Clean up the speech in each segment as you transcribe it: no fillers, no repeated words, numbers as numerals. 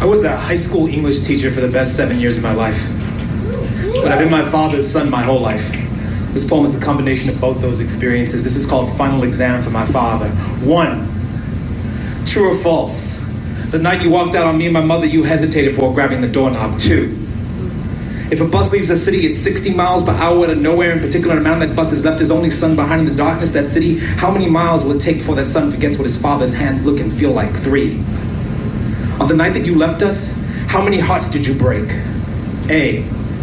I was a high school English teacher for the best 7 years of my life. But I've been my father's son my whole life. This poem is a combination of both those experiences. This is called Final Exam for My Father. 1. True or false? The night you walked out on me and my mother, you hesitated before grabbing the doorknob. 2. If a bus leaves a city at 60 miles per hour out of nowhere, in particular, a man that bus has left his only son behind in the darkness, that city, how many miles will it take before that son forgets what his father's hands look and feel like? 3. On the night that you left us, how many hearts did you break? A.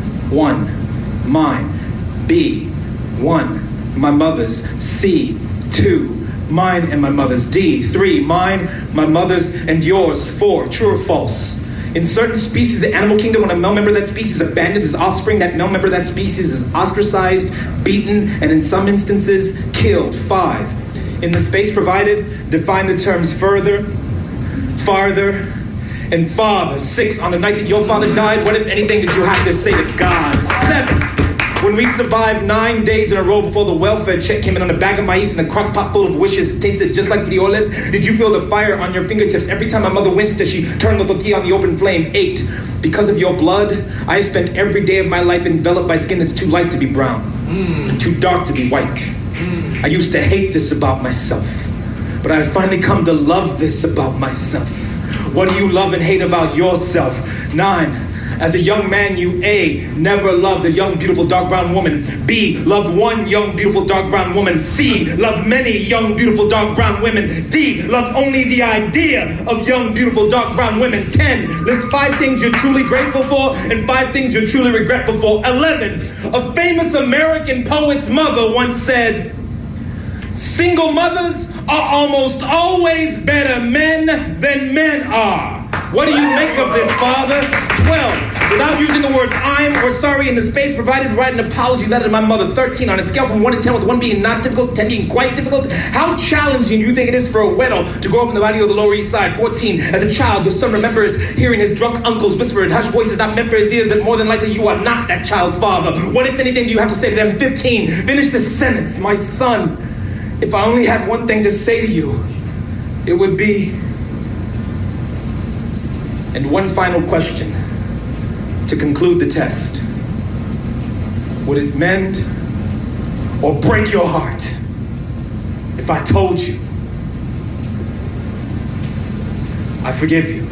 1. Mine. B. 1. My mother's. C. 2. Mine and my mother's. D. 3. Mine, my mother's, and yours. 4. True or false? In certain species, the animal kingdom, when a male member of that species abandons his offspring, that male member of that species is ostracized, beaten, and in some instances, killed. 5. In the space provided, define the terms further, farther, and father. 6. On the night that your father died, what, if anything, did you have to say to God? 7. When we survived 9 days in a row before the welfare check came in on a bag of maize and a crock pot full of wishes tasted just like frijoles, did you feel the fire on your fingertips every time my mother winced as she turned the tortilla on the open flame? 8. Because of your blood, I spent every day of my life enveloped by skin that's too light to be brown, and too dark to be white. I used to hate this about myself, but I have finally come to love this about myself. What do you love and hate about yourself? 9. As a young man, you A, never loved a young, beautiful, dark brown woman. B, loved one young, beautiful, dark brown woman. C, loved many young, beautiful, dark brown women. D, loved only the idea of young, beautiful, dark brown women. 10, list 5 things you're truly grateful for and 5 things you're truly regretful for. 11, a famous American poet's mother once said, single mothers are almost always better men than men are. What do you make of this, Father? 12. Without using the words I'm or sorry in the space provided, write an apology letter to my mother. 13. On a scale from 1 to 10, with 1 being not difficult, 10 being quite difficult, how challenging do you think it is for a widow to grow up in the valley of the Lower East Side? 14. As a child, your son remembers hearing his drunk uncles whisper in hushed voices not meant for his ears that more than likely you are not that child's father. What, if anything, do you have to say to them? 15. Finish the sentence. My son, if I only had one thing to say to you, it would be... And one final question to conclude the test. Would it mend or break your heart if I told you I forgive you?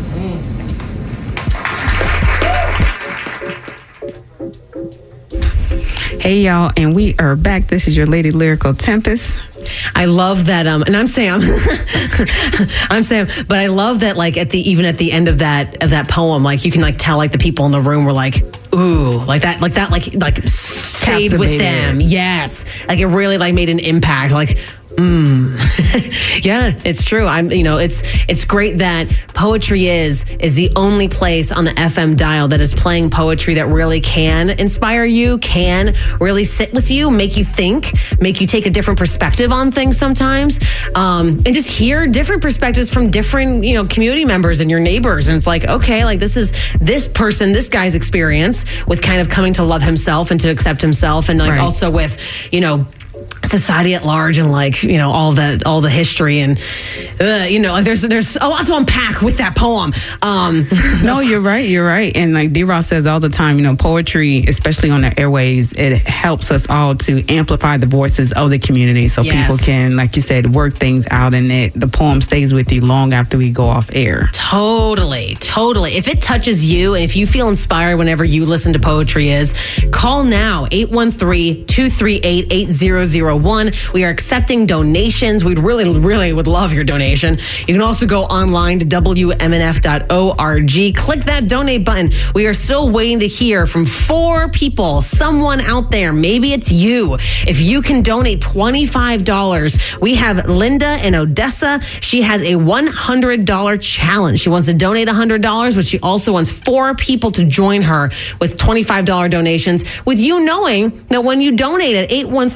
Hey y'all, and we are back. This is your Lady Lyrical Tempest. I love that, and I'm Sam. I'm Sam, but I love that, like even at the end of that poem, like you can like tell like the people in the room were like, ooh, like stayed with them. Yes, like it really like made an impact. Like, yeah, it's true. It's great that Poetry is the only place on the FM dial that is playing poetry that really can inspire you, can really sit with you, make you think, make you take a different perspective on things sometimes, and just hear different perspectives from different, community members and your neighbors. And it's like, okay, like this is this guy's experience with kind of coming to love himself and to accept himself, and like right. Also with, society at large, and like all the history, and like there's a lot to unpack with that poem. No, you're right, and like D-Ross says all the time, poetry, especially on the airways, it helps us all to amplify the voices of the community, so yes. People can, like you said, work things out, and the poem stays with you long after we go off air. Totally. If it touches you, and if you feel inspired whenever you listen to Poetry Is, call now 813-238-8001. We are accepting donations. We'd really would love your donation. You can also go online to WMNF.org. Click that donate button. We are still waiting to hear from 4 people, someone out there. Maybe it's you. If you can donate $25, we have Linda in Odessa. She has a $100 challenge. She wants to donate $100, but she also wants 4 people to join her with $25 donations, with you knowing that when you donate at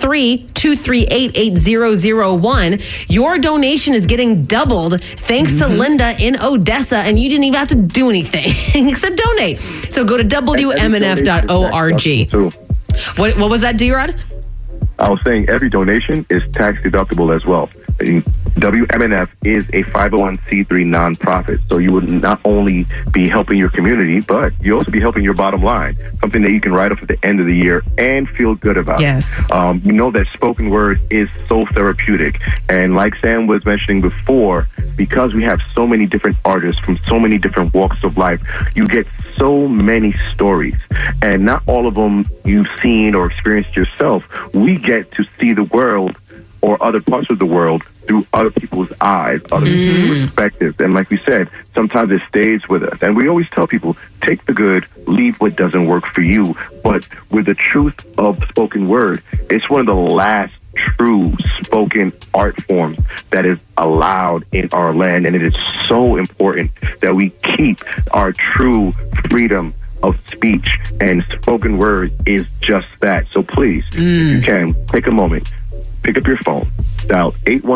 813-238-8001, your donation is getting doubled thanks to Linda in Odessa, and you didn't even have to do anything except donate. So go to WMNF.org. What was that, D-Rod? I was saying every donation is tax deductible as well. WMNF is a 501c3 nonprofit, so you would not only be helping your community, but you also be helping your bottom line, something that you can write up at the end of the year and feel good about. Yes. You know that spoken word is so therapeutic, and like Sam was mentioning before, because we have so many different artists from so many different walks of life, you get so many stories, and not all of them you've seen or experienced yourself. We get to see the world or other parts of the world through other people's eyes, other people's perspectives. And like we said, sometimes it stays with us. And we always tell people, take the good, leave what doesn't work for you. But with the truth of spoken word, it's one of the last true spoken art forms that is allowed in our land. And it is so important that we keep our true freedom of speech, and spoken word is just that. So please, if you can, take a moment, pick up your phone, dial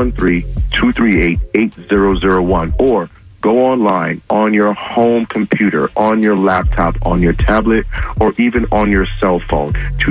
813-238-8001, or go online on your home computer, on your laptop, on your tablet, or even on your cell phone to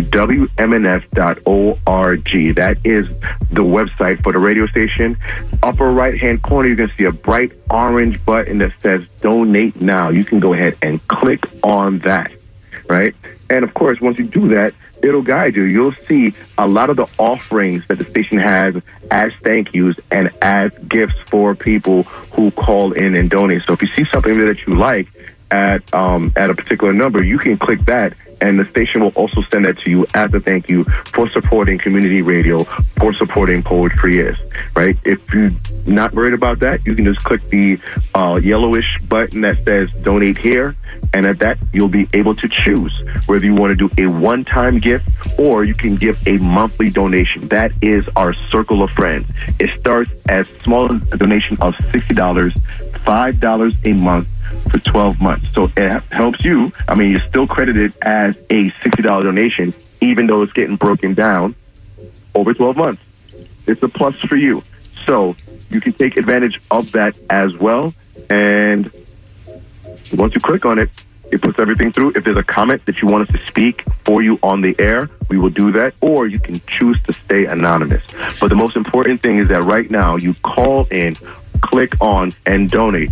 WMNF.org. That is the website for the radio station. Upper right-hand corner, you're going to see a bright orange button that says Donate Now. You can go ahead and click on that, right? And, of course, once you do that, it'll guide you. You'll see a lot of the offerings that the station has as thank yous and as gifts for people who call in and donate. So if you see something that you like at a particular number, you can click that, and the station will also send that to you as a thank you for supporting community radio, for supporting Poetry Is, right? If you're not worried about that, you can just click the yellowish button that says Donate Here, and at that, you'll be able to choose whether you want to do a one-time gift or you can give a monthly donation. That is our circle of friends. It starts as small as a donation of $60, $5 a month for 12 months. So it helps you. I mean, you're still credited as a $60 donation, even though it's getting broken down over 12 months. It's a plus for you. So you can take advantage of that as well. And once you click on it, it puts everything through. If there's a comment that you want us to speak for you on the air, we will do that, or you can choose to stay anonymous. But the most important thing is that right now you call in, click on, and donate.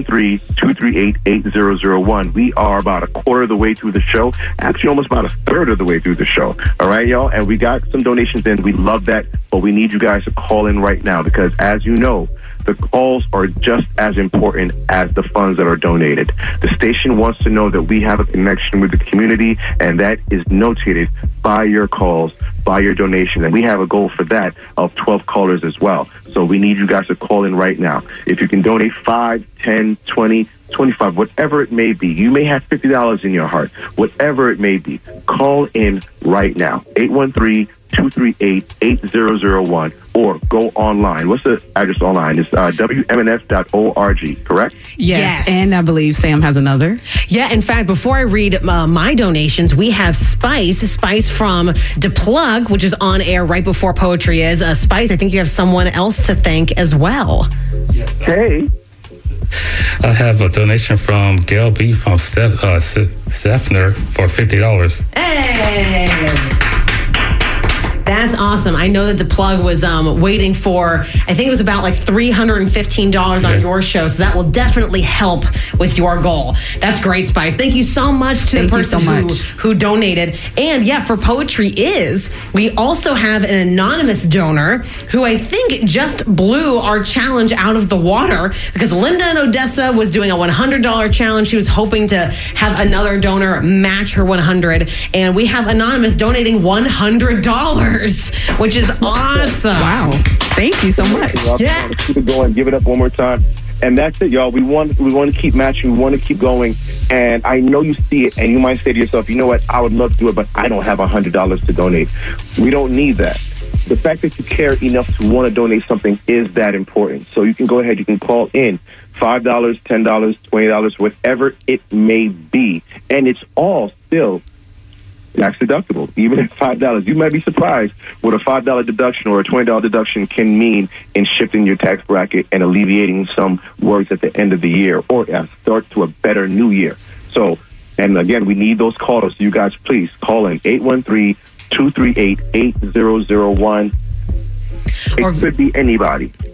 813-238-8001. We are about a quarter of the way through the show, actually almost about a third of the way through the show. All right, y'all? And we got some donations in. We love that, but we need you guys to call in right now because, as you know, the calls are just as important as the funds that are donated. The station wants to know that we have a connection with the community, and that is notated by your calls, by your donation. And we have a goal for that of 12 callers as well. So we need you guys to call in right now. If you can donate 5, 10, 20, 25, whatever it may be. You may have $50 in your heart. Whatever it may be, call in right now. 813-238-8001 or go online. What's the address online? It's WMNF.org, correct? Yes. And I believe Sam has another. Yeah, in fact, before I read my donations, we have Spice from DePlug, which is on air right before Poetry Is. Spice, I think you have someone else to thank as well. Yes, hey. I have a donation from Gail B. from Sefner for $50. Hey! That's awesome. I know that DePlug was waiting for, I think it was about like $315 on your show, so that will definitely help with your goal. That's great, Spice. Thank you so much to the person who donated. And yeah, for Poetry Is, we also have an anonymous donor who I think just blew our challenge out of the water because Linda in Odessa was doing a $100 challenge. She was hoping to have another donor match her $100, and we have Anonymous donating $100. Which is awesome. Wow. Thank you so much. Yeah. Keep it going. Give it up one more time. And that's it, y'all. We want to keep matching. We want to keep going. And I know you see it, and you might say to yourself, you know what? I would love to do it, but I don't have $100 to donate. We don't need that. The fact that you care enough to want to donate something is that important. So you can go ahead. You can call in $5, $10, $20, whatever it may be. And it's all still tax deductible, even at $5. You might be surprised what a $5 deduction or a $20 deduction can mean in shifting your tax bracket and alleviating some worries at the end of the year or start to a better new year. So, and again, we need those callers. So you guys, please call in 813-238-8001. It could be anybody.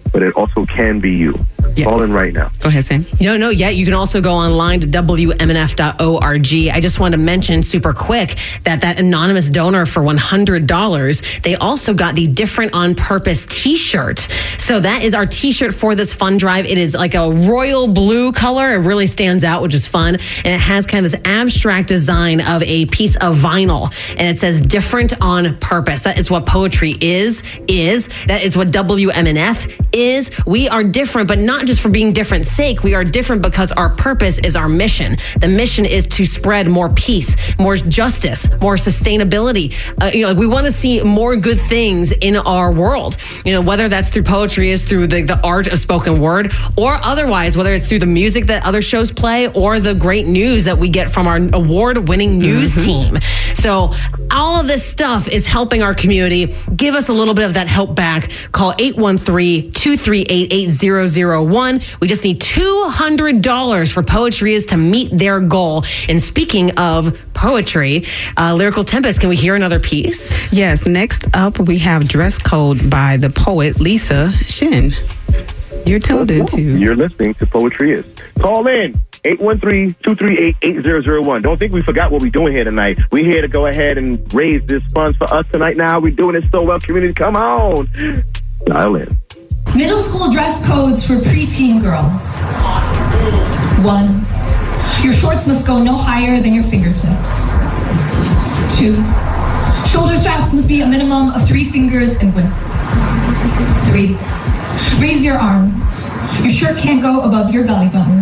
but it also can be you. Yes. Call in right now. Go ahead, Sam. No, you can also go online to WMNF.org. I just want to mention super quick that anonymous donor for $100, they also got the Different on Purpose t-shirt. So that is our t-shirt for this fund drive. It is like a royal blue color. It really stands out, which is fun. And it has kind of this abstract design of a piece of vinyl. And it says Different on Purpose. That is what poetry is. That is what WMNF is. We are different, but not just for being different's sake. We are different because our purpose is our mission. The mission is to spread more peace, more justice, more sustainability. We want to see more good things in our world. Whether that's through poetry, is through the art of spoken word, or otherwise, whether it's through the music that other shows play or the great news that we get from our award-winning news team. So all of this stuff is helping our community. Give us a little bit of that help back. Call 813-238-8001. We just need $200 for Poetry Is to meet their goal. And speaking of poetry, Lyrical Tempest, can we hear another piece? Yes. Next up, we have Dress Code by the poet Lisa Shin. You're tuned into. You're listening to Poetry Is. Call in 813-238-8001. Don't think we forgot what we're doing here tonight. We're here to go ahead and raise this funds for us tonight. Now we're doing it so well, community. Come on. Dial in. Middle school dress codes for preteen girls. 1. Your shorts must go no higher than your fingertips. 2. Shoulder straps must be a minimum of 3 fingers in width. 3. Raise your arms. Your shirt can't go above your belly button.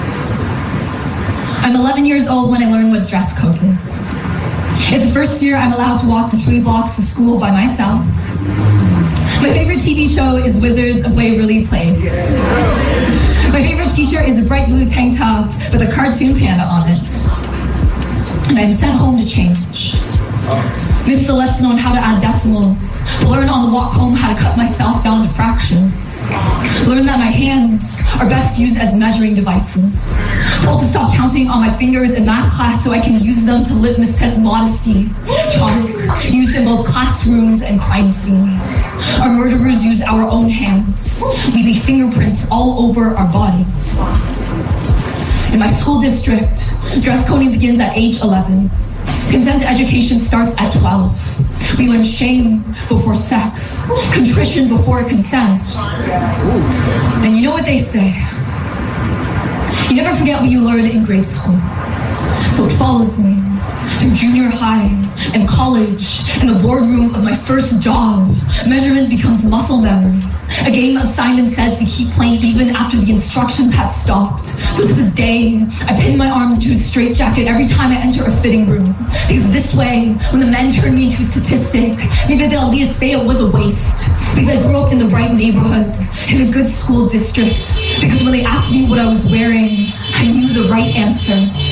I'm 11 years old when I learned what dress code is. It's the first year I'm allowed to walk the 3 blocks to school by myself. My favorite TV show is Wizards of Waverly Place. My favorite t-shirt is a bright blue tank top with a cartoon panda on it. And I'm sent home to change. Missed the lesson on how to add decimals. Learn on the walk home how to cut myself down to fractions. Learn that my hands are best used as measuring devices. Told to stop counting on my fingers in math class so I can use them to litmus test modesty. Chalk, used in both classrooms and crime scenes. Our murderers use our own hands. We leave fingerprints all over our bodies. In my school district, dress coding begins at age 11. Consent education starts at 12. We learn shame before sex, contrition before consent. And you know what they say? You never forget what you learned in grade school. So it follows me through junior high and college and the boardroom of my first job. Measurement becomes muscle memory. A game of Simon Says we keep playing even after the instructions have stopped. So to this day, I pin my arms to a straitjacket every time I enter a fitting room. Because this way, when the men turn me into a statistic, maybe they'll at least say it was a waste. Because I grew up in the right neighborhood, in a good school district. Because when they asked me what I was wearing, I knew the right answer.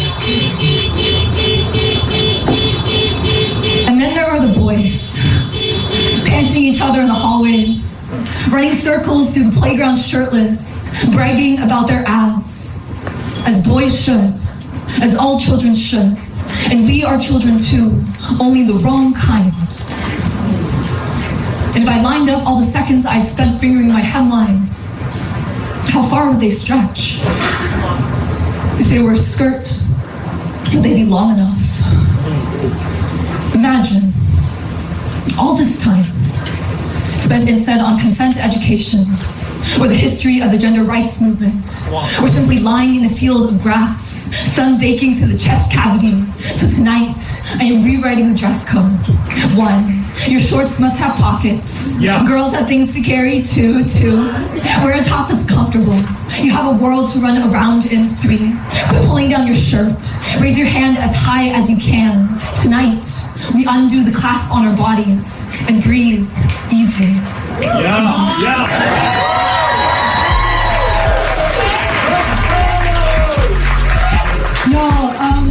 And then there are the boys, pantsing each other in the hallways, running circles through the playground shirtless, bragging about their abs, as boys should, as all children should. And we are children too, only the wrong kind. And if I lined up all the seconds I spent fingering my headlines, how far would they stretch? If they were a skirt, would they be long enough? Imagine all this time spent instead on consent education, or the history of the gender rights movement, or simply lying in a field of grass, sun baking through the chest cavity. So tonight, I am rewriting the dress code. 1, your shorts must have pockets. Yeah. Girls have things to carry too. Wear a top that's comfortable. You have a world to run around in. 3, quit pulling down your shirt. Raise your hand as high as you can. Tonight, we undo the clasp on our bodies and breathe easy. Yeah. Y'all,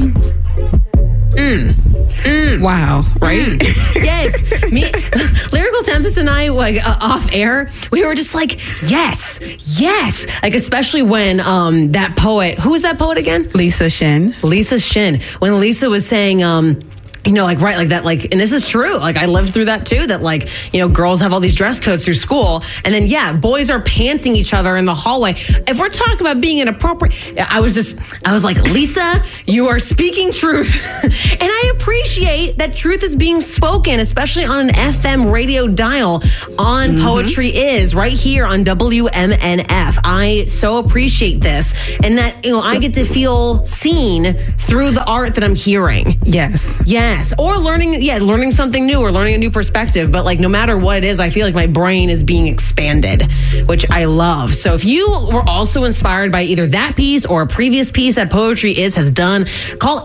Wow, right? Yes. Lyrical Tempest and I, off air, we were just like, yes. Like, especially when that poet, who was that poet again? Lisa Shin. When Lisa was saying, You know, like, right, like that, like, and this is true. Like, I lived through that too, that, like, you know, girls have all these dress codes through school. And then, yeah, boys are pantsing each other in the hallway. If we're talking about being inappropriate, I was like, Lisa, you are speaking truth. And I appreciate that truth is being spoken, especially on an FM radio dial on Poetry Is right here on WMNF. I so appreciate this. And that, you know, I get to feel seen through the art that I'm hearing. Yes. Yes. Or learning something new or learning a new perspective. But like, no matter what it is, I feel like my brain is being expanded, which I love. So if you were also inspired by either that piece or a previous piece that Poetry Is has done, call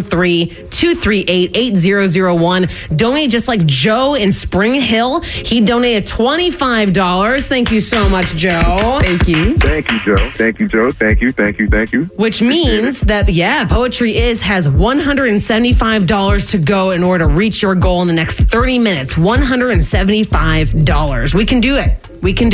813-238-8001. Donate just like Joe in Spring Hill. He donated $25. Thank you so much, Joe. Thank you. Thank you, Joe. Thank you, Joe. Thank you. Which means that, Poetry Is has $175 to go in order to reach your goal in the next 30 minutes. $175. We can do it.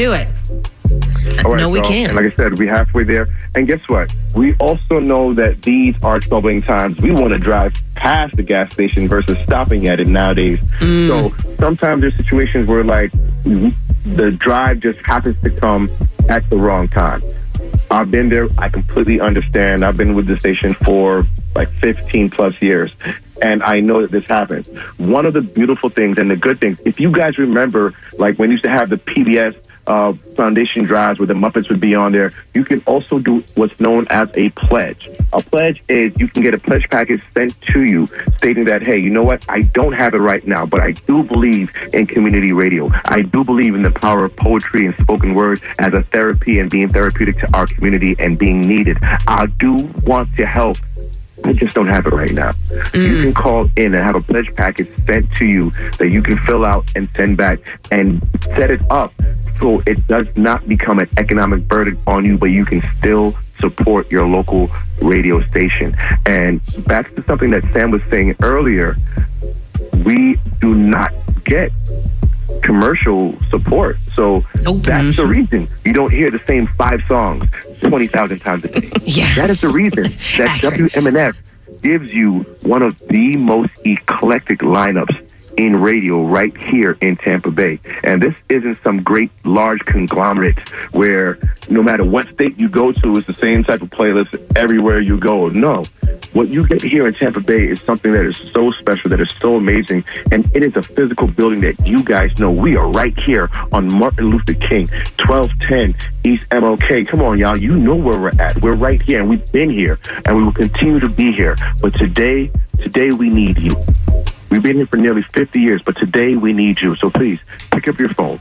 All right, no, we so, can. And like I said, we're halfway there. And guess what? We also know that these are troubling times. We want to drive past the gas station versus stopping at it nowadays. So sometimes there's situations where, like, the drive just happens to come at the wrong time. I've been there. I completely understand. I've been with the station for like 15 plus years. And I know that this happens. One of the beautiful things and the good things, if you guys remember, like when you used to have the PBS foundation drives where the Muppets would be on there, you can also do what's known as a pledge. A pledge is you can get a pledge package sent to you stating that, hey, you know what? I don't have it right now, but I do believe in community radio. I do believe in the power of poetry and spoken word as a therapy and being therapeutic to our community and being needed. I do want to help. I just don't have it right now. You can call in and have a pledge package sent to you that you can fill out and send back and set it up so it does not become an economic burden on you, but you can still support your local radio station. And back to something that Sam was saying earlier, we do not get commercial support. So that's the reason you don't hear the same 5 songs 20,000 times a day. That is the reason that WMNF gives you one of the most eclectic lineups in radio right here in Tampa Bay. And this isn't some great large conglomerate where no matter what state you go to, it's the same type of playlist everywhere you go. No. What you get here in Tampa Bay is something that is so special, that is so amazing, and it is a physical building that you guys know. We are right here on Martin Luther King, 1210 East MLK. Come on, y'all. You know where we're at. We're right here, and we've been here, and we will continue to be here. But today we need you. We've been here for nearly 50 years, but today we need you. So please, pick up your phone,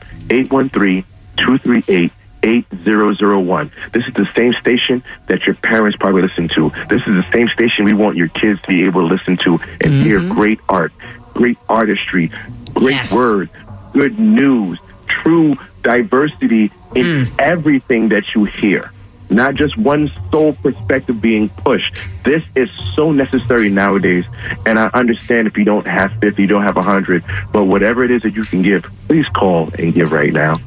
813-238-8001. This is the same station that your parents probably listen to. This is the same station we want your kids to be able to listen to and hear great art, great artistry, great words, good news, true diversity in everything that you hear. Not just one sole perspective being pushed. This is so necessary nowadays. And I understand if you don't have 50, you don't have 100, but whatever it is that you can give, please call and give right now.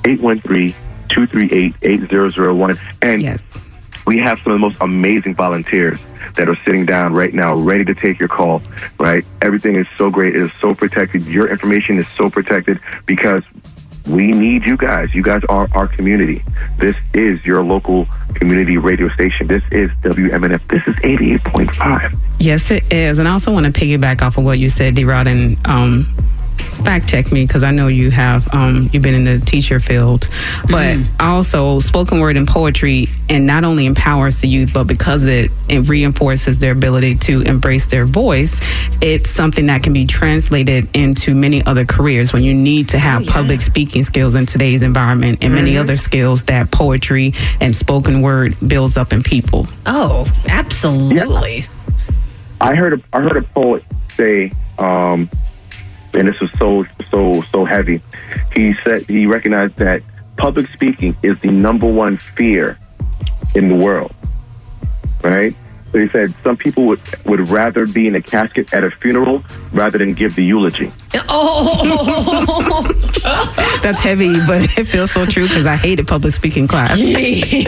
813-238-8001. And we have some of the most amazing volunteers that are sitting down right now, ready to take your call, right? Everything is so great. It is so protected. Your information is so protected because we need you guys. You guys are our community. This is your local community radio station. This is WMNF. This is 88.5. Yes, it is. And I also want to piggyback off of what you said, D-Rod, and fact check me because I know you have you've been in the teacher field, but also spoken word and poetry, and not only empowers the youth, but because it reinforces their ability to embrace their voice, it's something that can be translated into many other careers when you need to have public speaking skills in today's environment and many other skills that poetry and spoken word builds up in people. Oh, absolutely. Yeah. I heard a poet say, and this was so heavy. He said he recognized that public speaking is the number one fear in the world, right? So he said some people would rather be in a casket at a funeral rather than give the eulogy. Oh, that's heavy, but it feels so true because I hated public speaking class. Yeah,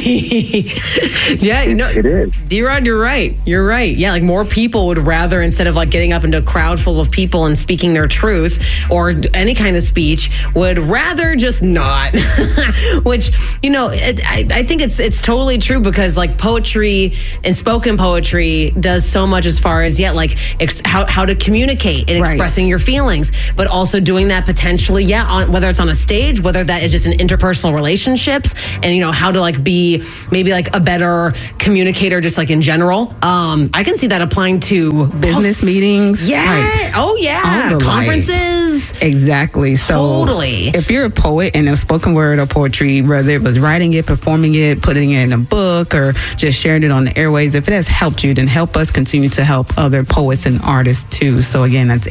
it is. D-Rod, you're right. You're right. Yeah, like more people would rather, instead of like getting up into a crowd full of people and speaking their truth or any kind of speech, would rather just not. Which, I think it's totally true, because like poetry and spoken poetry does so much as far as how to communicate and expressing your feelings, but also doing that potentially, whether it's on a stage, whether that is just in interpersonal relationships, and how to like be maybe like a better communicator, just like in general. I can see that applying to business meetings. Yeah. Conferences. Exactly. So totally. If you're a poet and a spoken word or poetry, whether it was writing it, performing it, putting it in a book, or just sharing it on the airways, if it has helped you, then help us continue to help other poets and artists too. So again, that's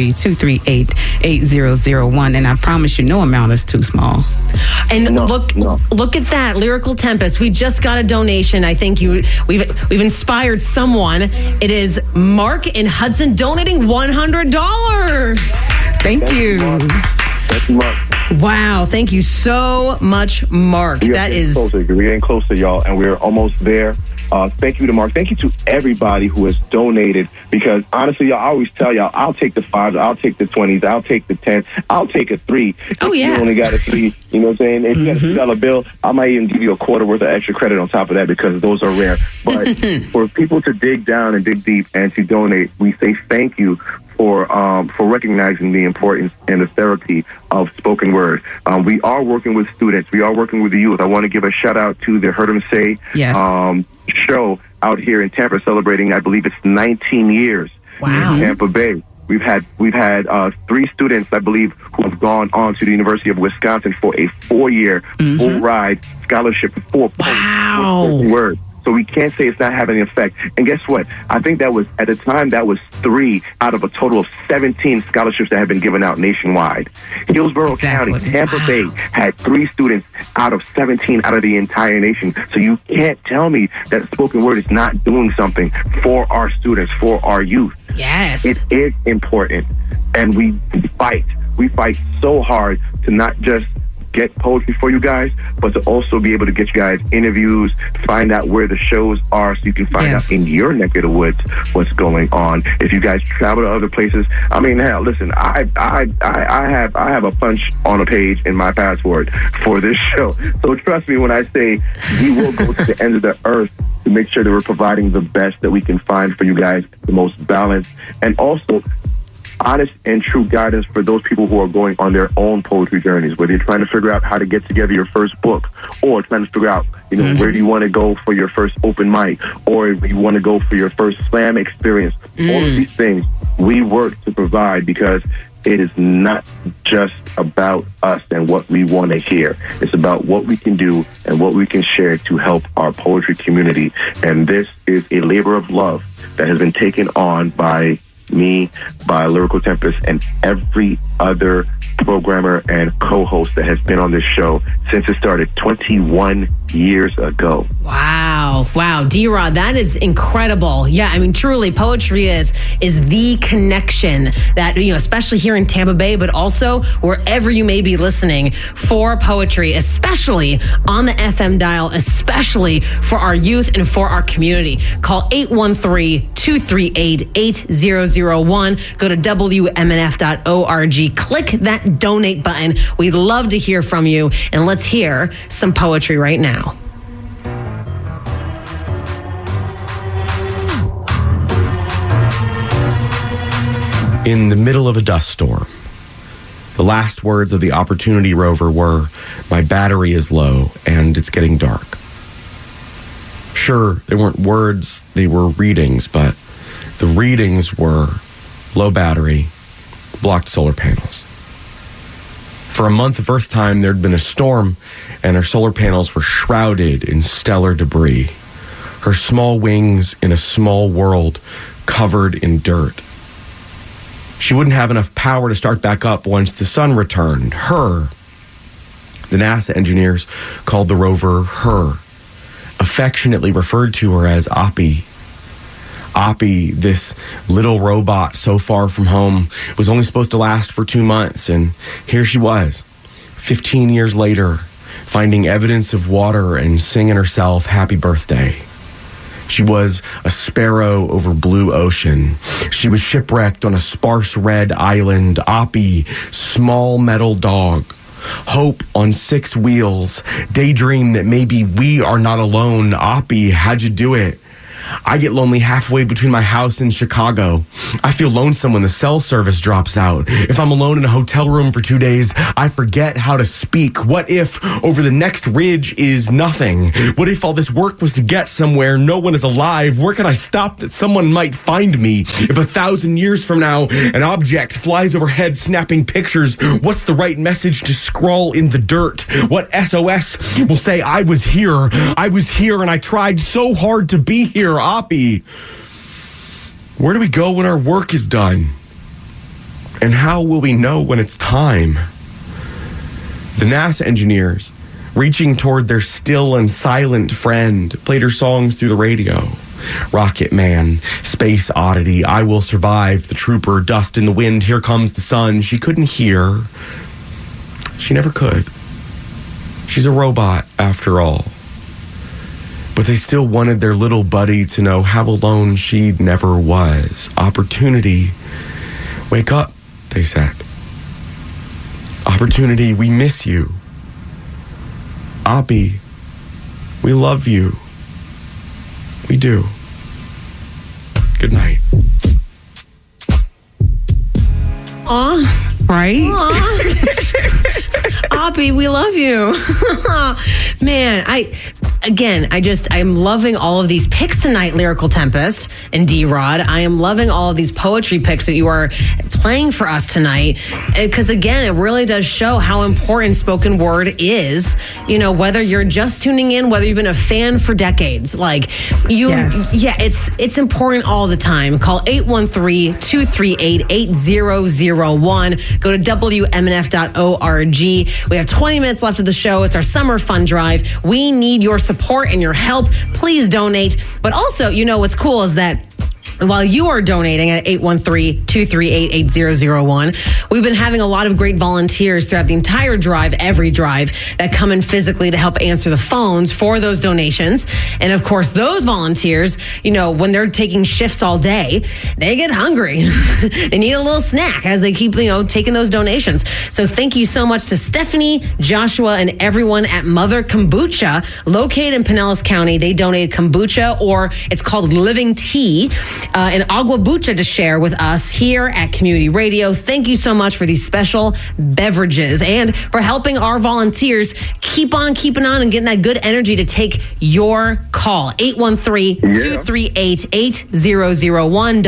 813-238-8001. And I promise you, no amount is too small. And look at that, Lyrical Tempest. We just got a donation. I think we've inspired someone. It is Mark in Hudson donating $100. Thank you. Thank you, Mark. Wow, thank you so much, Mark. We're getting closer, y'all, and we're almost there. Thank you to Mark. Thank you to everybody who has donated, because honestly, y'all, I always tell y'all, I'll take the 5s, I'll take the 20s, I'll take the 10s, I'll take a 3. Oh, yeah. You only got a 3, you know what I'm saying? If you got a $2 bill, I might even give you a quarter worth of extra credit on top of that, because those are rare. But for people to dig down and dig deep and to donate, we say thank you for recognizing the importance and the therapy of spoken word. We are working with students. We are working with the youth. I want to give a shout out to the Heard 'em Say show out here in Tampa, celebrating, I believe it's 19 years in Tampa Bay. We've had 3 students, I believe, who have gone on to the University of Wisconsin for a 4-year full ride scholarship for spoken word. So we can't say it's not having an effect. And guess what? I think that was, at the time, that was 3 out of a total of 17 scholarships that have been given out nationwide. Hillsborough County, Tampa Bay, had 3 students out of 17 out of the entire nation. So you can't tell me that spoken word is not doing something for our students, for our youth. Yes. It is important. And we fight. We fight so hard to not just get poetry for you guys, but to also be able to get you guys interviews, find out where the shows are, so you can find out in your neck of the woods what's going on. If you guys travel to other places, I mean, hell, listen, I have a punch on a page in my passport for this show. So trust me when I say we will go to the end of the earth to make sure that we're providing the best that we can find for you guys, the most balanced, and also honest and true guidance for those people who are going on their own poetry journeys, whether you're trying to figure out how to get together your first book, or trying to figure out, where do you want to go for your first open mic, or if you want to go for your first slam experience. All of these things we work to provide, because it is not just about us and what we want to hear. It's about what we can do and what we can share to help our poetry community. And this is a labor of love that has been taken on by me, by Lyrical Tempest, and every other programmer and co-host that has been on this show since it started 21 years ago. Wow, D-Rod, that is incredible. Yeah, I mean, truly, poetry is the connection that, especially here in Tampa Bay, but also wherever you may be listening, for poetry, especially on the FM dial, especially for our youth and for our community. Call 813-238-8001. Go to WMNF.org. Click that donate button. We'd love to hear from you, and let's hear some poetry right now. In the middle of a dust storm, the last words of the Opportunity rover were, "My battery is low and it's getting dark." Sure, they weren't words, they were readings, but the readings were low battery, blocked solar panels. For a month of Earth time, there'd been a storm, and her solar panels were shrouded in stellar debris. Her small wings in a small world covered in dirt. She wouldn't have enough power to start back up once the sun returned. The NASA engineers called the rover Her, affectionately referred to her as Oppie. Oppie, this little robot so far from home, was only supposed to last for 2 months, and here she was, 15 years later, finding evidence of water and singing herself happy birthday. She was a sparrow over blue ocean. She was shipwrecked on a sparse red island. Oppie, small metal dog. Hope on 6 wheels. Daydream that maybe we are not alone. Oppie, how'd you do it? I get lonely halfway between my house and Chicago. I feel lonesome when the cell service drops out. If I'm alone in a hotel room for 2 days, I forget how to speak. What if over the next ridge is nothing? What if all this work was to get somewhere? No one is alive. Where can I stop that someone might find me? If 1,000 years from now, an object flies overhead snapping pictures, what's the right message to scrawl in the dirt? What SOS will say, I was here and I tried so hard to be here? Oppie, where do we go when our work is done? And how will we know when it's time? The NASA engineers, reaching toward their still and silent friend, played her songs through the radio. Rocket Man, Space Oddity, I Will Survive, The Trooper, Dust in the Wind, Here Comes the Sun. She couldn't hear. She never could. She's a robot, after all. But they still wanted their little buddy to know how alone she never was. Opportunity, wake up, they said. Opportunity, we miss you. Oppie, we love you. We do. Good night. Aw. Right? Oppie, we love you. Man, I'm loving all of these picks tonight, Lyrical Tempest and D-Rod. I am loving all of these poetry picks that you are playing for us tonight. Because again, it really does show how important spoken word is. You know, whether you're just tuning in, whether you've been a fan for decades. It's important all the time. Call 813-238-8001. Go to WMNF.org. We have 20 minutes left of the show. It's our summer fun drive. We need your support and your help. Please donate. But also, you know what's cool is that while you are donating at 813-238-8001, we've been having a lot of great volunteers throughout the entire drive, every drive, that come in physically to help answer the phones for those donations. And of course, those volunteers, you know, when they're taking shifts all day, they get hungry. They need a little snack as they keep, taking those donations. So thank you so much to Stephanie, Joshua, and everyone at Mother Kombucha, located in Pinellas County. They donated kombucha, or it's called living tea, and agua bucha to share with us here at Community Radio. Thank you so much for these special beverages and for helping our volunteers keep on keeping on and getting that good energy to take your call. 813-238-8001,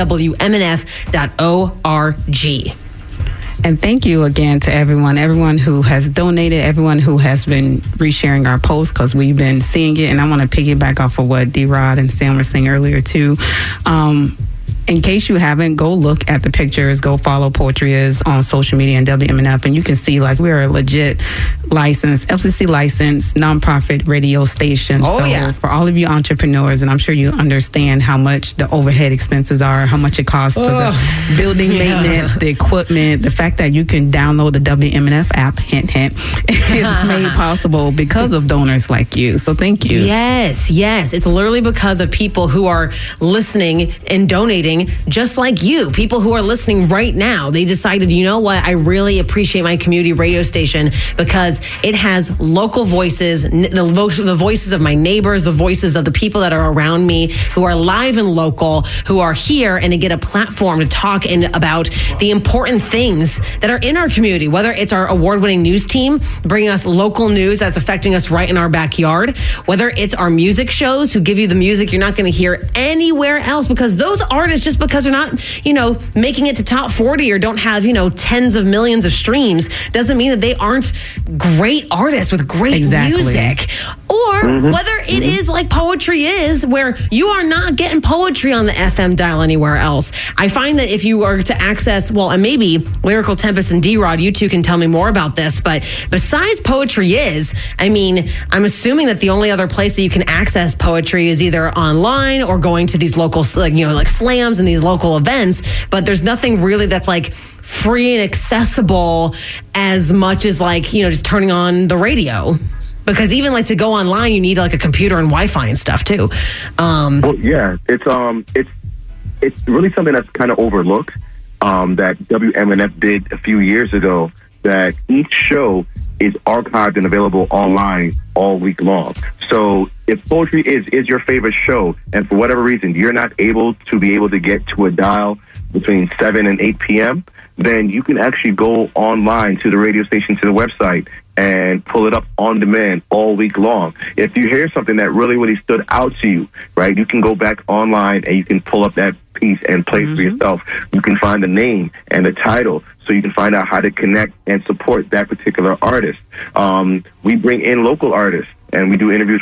WMNF.org. And thank you again to everyone who has donated, everyone who has been resharing our posts, because we've been seeing it. And I want to piggyback off of what D-Rod and Sam were saying earlier too. In case you haven't, go look at the pictures. Go follow Poetry Is on social media and WMNF, and you can see we're a legit licensed, FCC licensed nonprofit radio station. For all of you entrepreneurs, and I'm sure you understand how much the overhead expenses are, how much it costs for the building maintenance, the equipment, the fact that you can download the WMNF app, hint, hint, is made possible because of donors like you. So thank you. Yes. It's literally because of people who are listening and donating just like you. People who are listening right now, they decided, you know what, I really appreciate my community radio station because it has local voices, the voices of my neighbors, the voices of the people that are around me who are live and local, who are here, and to get a platform to talk about the important things that are in our community, whether it's our award-winning news team bringing us local news that's affecting us right in our backyard, whether it's our music shows who give you the music you're not going to hear anywhere else, because those artists, just because they're not, making it to top 40 or don't have, tens of millions of streams, doesn't mean that they aren't great artists with great music. or whether it is like poetry is, where you are not getting poetry on the FM dial anywhere else. I find that if you are to access, well, and maybe Lyrical Tempest and D-Rod, you two can tell me more about this, but besides Poetry Is, I mean, I'm assuming that the only other place that you can access poetry is either online or going to these local, like slams and these local events, but there's nothing really that's like free and accessible as much as just turning on the radio. Because even like to go online, you need like a computer and Wi-Fi and stuff too. Well, yeah, it's really something that's kind of overlooked. That WMNF did a few years ago. That each show is archived and available online all week long. So if Poetry is your favorite show, and for whatever reason you're not able to get to a dial between 7 and 8 p.m., then you can actually go online to the radio station, to the website, and pull it up on demand all week long. If you hear something that really, really stood out to you, right, you can go back online and you can pull up that piece and play it for yourself. You can find the name and the title, so you can find out how to connect and support that particular artist. We bring in local artists, and we do interviews